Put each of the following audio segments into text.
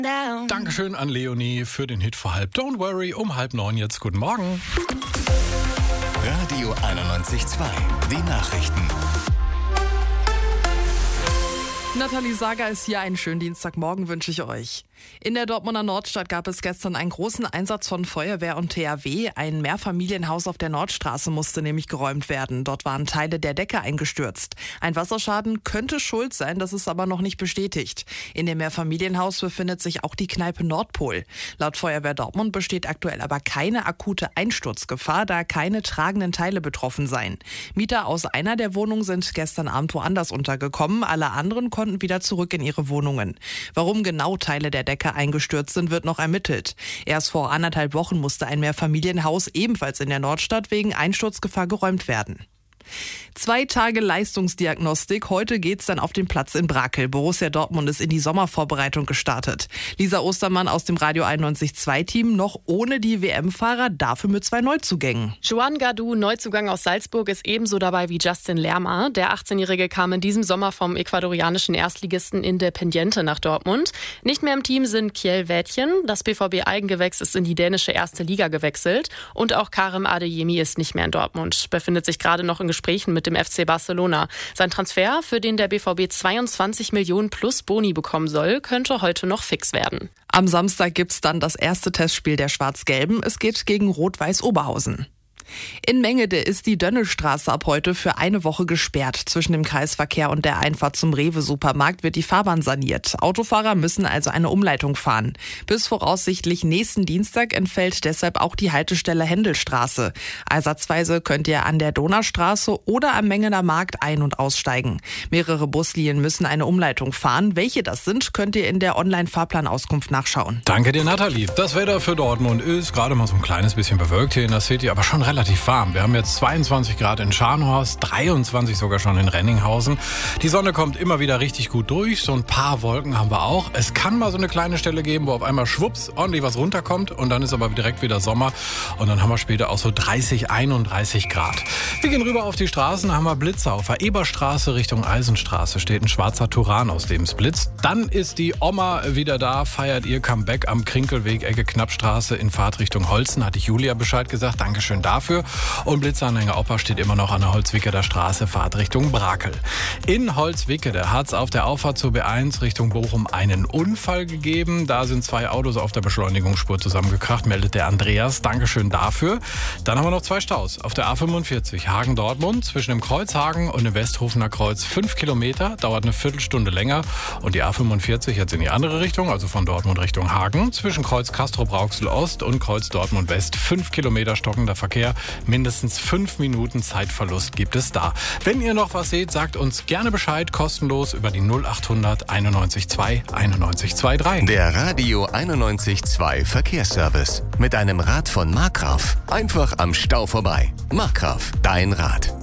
Dankeschön an Leonie für den Hit vor halb. Don't worry, um 8:30 jetzt. Guten Morgen. Radio 91.2, die Nachrichten. Nathalie Sager ist hier. Einen schönen Dienstagmorgen wünsche ich euch. In der Dortmunder Nordstadt gab es gestern einen großen Einsatz von Feuerwehr und THW. Ein Mehrfamilienhaus auf der Nordstraße musste nämlich geräumt werden. Dort waren Teile der Decke eingestürzt. Ein Wasserschaden könnte schuld sein, das ist aber noch nicht bestätigt. In dem Mehrfamilienhaus befindet sich auch die Kneipe Nordpol. Laut Feuerwehr Dortmund besteht aktuell aber keine akute Einsturzgefahr, da keine tragenden Teile betroffen seien. Mieter aus einer der Wohnungen sind gestern Abend woanders untergekommen. Alle anderen konnten wieder zurück in ihre Wohnungen. Warum genau Teile der Decke eingestürzt sind, wird noch ermittelt. Erst vor 1,5 Wochen musste ein Mehrfamilienhaus ebenfalls in der Nordstadt wegen Einsturzgefahr geräumt werden. 2 Tage Leistungsdiagnostik. Heute geht's dann auf den Platz in Brakel. Borussia Dortmund ist in die Sommervorbereitung gestartet. Lisa Ostermann aus dem Radio 91.2-Team noch ohne die WM-Fahrer, dafür mit 2 Neuzugängen. Juan Gadu, Neuzugang aus Salzburg, ist ebenso dabei wie Justin Lerma. Der 18-Jährige kam in diesem Sommer vom ecuadorianischen Erstligisten Independiente nach Dortmund. Nicht mehr im Team sind Kjell Wädchen. Das BVB-Eigengewächs ist in die dänische erste Liga gewechselt. Und auch Karim Adeyemi ist nicht mehr in Dortmund. Befindet sich gerade noch in Gesprächen mit dem FC Barcelona. Sein Transfer, für den der BVB 22 Millionen plus Boni bekommen soll, könnte heute noch fix werden. Am Samstag gibt's dann das erste Testspiel der Schwarz-Gelben. Es geht gegen Rot-Weiß Oberhausen. In Mengede ist die Dönnelstraße ab heute für eine Woche gesperrt. Zwischen dem Kreisverkehr und der Einfahrt zum Rewe-Supermarkt wird die Fahrbahn saniert. Autofahrer müssen also eine Umleitung fahren. Bis voraussichtlich nächsten Dienstag entfällt deshalb auch die Haltestelle Händelstraße. Einsatzweise könnt ihr an der Donaustraße oder am Mengeder Markt ein- und aussteigen. Mehrere Buslinien müssen eine Umleitung fahren. Welche das sind, könnt ihr in der Online-Fahrplanauskunft nachschauen. Danke dir, Nathalie. Das Wetter für Dortmund ist gerade mal so ein kleines bisschen bewölkt hier in der City, aber schon relativ warm. Wir haben jetzt 22 Grad in Scharnhorst, 23 sogar schon in Renninghausen. Die Sonne kommt immer wieder richtig gut durch. So ein paar Wolken haben wir auch. Es kann mal so eine kleine Stelle geben, wo auf einmal schwupps ordentlich was runterkommt und dann ist aber direkt wieder Sommer und dann haben wir später auch so 30, 31 Grad. Wir gehen rüber auf die Straßen, haben wir Blitzer. Auf der Eberstraße Richtung Eisenstraße steht ein schwarzer Turan, aus dem es blitzt. Dann ist die Oma wieder da, feiert ihr Comeback am Krinkelweg, Ecke Knappstraße in Fahrtrichtung Holzen. Hatte ich Julia Bescheid gesagt, Dankeschön dafür. Und Blitzeranhänger Opa steht immer noch an der Holzwickeder Straße, Fahrtrichtung Brakel. In Holzwickede hat es auf der Auffahrt zur B1 Richtung Bochum einen Unfall gegeben. Da sind 2 Autos auf der Beschleunigungsspur zusammengekracht, meldet der Andreas. Dankeschön dafür. Dann haben wir noch 2 Staus. Auf der A45 Hagen-Dortmund zwischen dem Kreuz Hagen und dem Westhofener Kreuz 5 Kilometer, dauert eine Viertelstunde länger. Und die A45 jetzt in die andere Richtung, also von Dortmund Richtung Hagen, zwischen Kreuz Castrop-Rauxel Ost und Kreuz Dortmund West 5 Kilometer stockender Verkehr. Mindestens 5 Minuten Zeitverlust gibt es da. Wenn ihr noch was seht, sagt uns gerne Bescheid, kostenlos über die 0800 91 2 91 23. Der Radio 91.2 Verkehrsservice. Mit einem Rad von Markgraf. Einfach am Stau vorbei. Markgraf, dein Rad.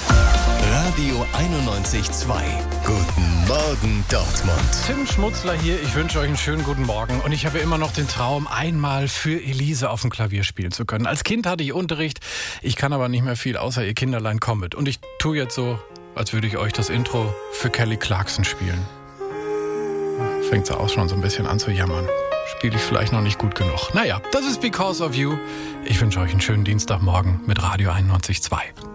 Radio 91.2. Guten Morgen, Dortmund. Tim Schmutzler hier, ich wünsche euch einen schönen guten Morgen. Und ich habe immer noch den Traum, einmal für Elise auf dem Klavier spielen zu können. Als Kind hatte ich Unterricht, ich kann aber nicht mehr viel, außer ihr Kinderlein kommet. Und ich tue jetzt so, als würde ich euch das Intro für Kelly Clarkson spielen. Fängt sie auch schon so ein bisschen an zu jammern. Spiele ich vielleicht noch nicht gut genug. Naja, das ist Because of You. Ich wünsche euch einen schönen Dienstagmorgen mit Radio 91.2.